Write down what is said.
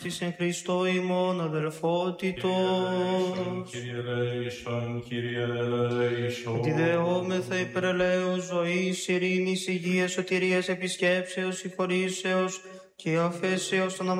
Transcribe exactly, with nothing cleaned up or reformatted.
της εν Χριστώ ημών αδελφότητος. Κύριε ελέησον, Κύριε ελέησον. Ότι δεόμεθα υπερελαίους ζωής, ειρήνης, υγείας, σωτηρίας, επισκέψεως, συγχωρήσεως και αφέσεως των